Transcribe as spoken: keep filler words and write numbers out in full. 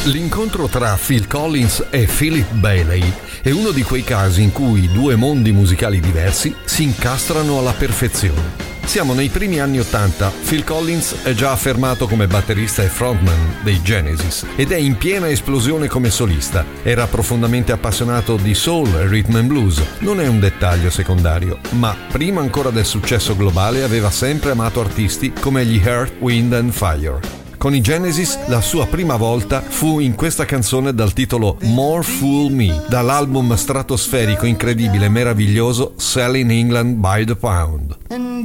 L'incontro tra Phil Collins e Philip Bailey è uno di quei casi in cui due mondi musicali diversi si incastrano alla perfezione. Siamo nei primi anni Ottanta, Phil Collins è già affermato come batterista e frontman dei Genesis ed è in piena esplosione come solista. Era profondamente appassionato di soul e rhythm and blues, non è un dettaglio secondario, ma prima ancora del successo globale aveva sempre amato artisti come gli Earth, Wind and Fire. Con i Genesis la sua prima volta fu in questa canzone dal titolo More Fool Me, dall'album stratosferico incredibile e meraviglioso Selling England by the Pound.